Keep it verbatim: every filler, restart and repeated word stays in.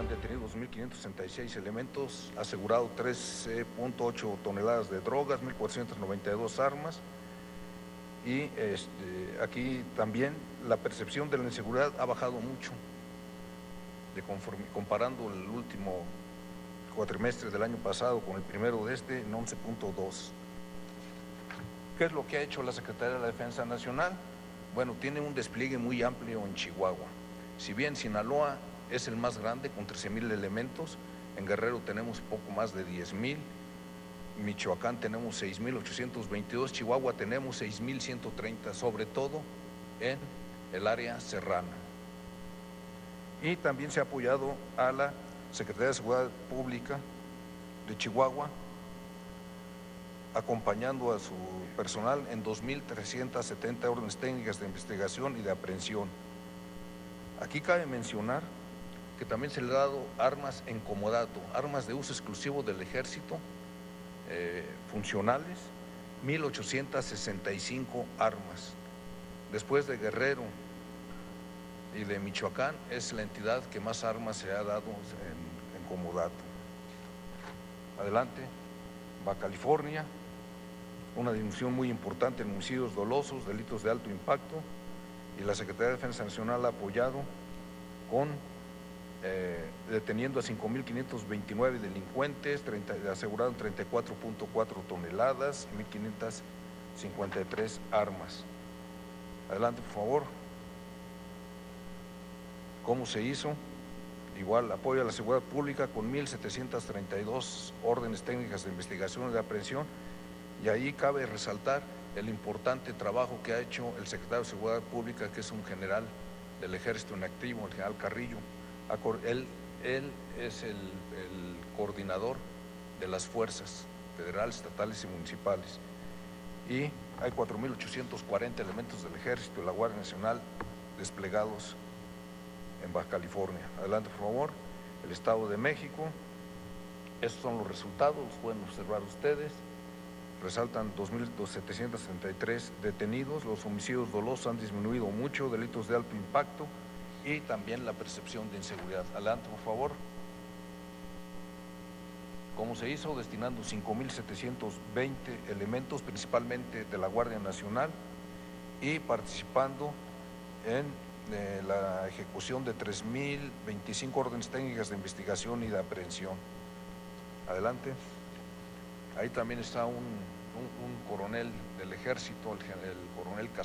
han detenido dos mil quinientos sesenta y seis elementos, asegurado trece punto ocho toneladas de drogas, mil cuatrocientas noventa y dos armas. Y este, aquí también la percepción de la inseguridad ha bajado mucho, de conforme, comparando el último cuatrimestre del año pasado con el primero de este, en once punto dos. ¿Qué es lo que ha hecho la Secretaría de la Defensa Nacional? Bueno, tiene un despliegue muy amplio en Chihuahua. Si bien Sinaloa es el más grande, con trece mil elementos, en Guerrero tenemos poco más de diez mil, Michoacán tenemos seis mil ochocientos veintidós, Chihuahua tenemos seis mil ciento treinta, sobre todo en el área serrana. Y también se ha apoyado a la Secretaría de Seguridad Pública de Chihuahua, acompañando a su personal en dos mil trescientas setenta órdenes técnicas de investigación y de aprehensión. Aquí cabe mencionar que también se le ha dado armas en comodato, armas de uso exclusivo del Ejército, eh, funcionales, mil ochocientas sesenta y cinco armas. Después de Guerrero y de Michoacán, es la entidad que más armas se ha dado en, en comodato. Adelante, Baja California, una disminución muy importante en homicidios dolosos, delitos de alto impacto, y la Secretaría de Defensa Nacional ha apoyado con eh, deteniendo a cinco mil quinientos veintinueve delincuentes, treinta, aseguraron treinta y cuatro punto cuatro toneladas y mil quinientas cincuenta y tres armas. Adelante, por favor. ¿Cómo se hizo? Igual, apoyo a la seguridad pública con mil setecientas treinta y dos órdenes técnicas de investigación y de aprehensión, y ahí cabe resaltar el importante trabajo que ha hecho el secretario de Seguridad Pública, que es un general del Ejército en activo, el general Carrillo. Él, él es el, el coordinador de las fuerzas federales, estatales y municipales. Y hay cuatro mil ochocientos cuarenta elementos del Ejército y la Guardia Nacional desplegados en Baja California. Adelante, por favor. El Estado de México. Estos son los resultados, los pueden observar ustedes. Resaltan dos mil setecientos setenta y tres detenidos, los homicidios dolosos han disminuido mucho, delitos de alto impacto y también la percepción de inseguridad. Adelante, por favor. ¿Cómo se hizo? Destinando cinco mil setecientos veinte elementos, principalmente de la Guardia Nacional, y participando en eh, la ejecución de tres mil veinticinco órdenes técnicas de investigación y de aprehensión. Adelante. Ahí también está un, un, un coronel del Ejército, el, el coronel Castillo.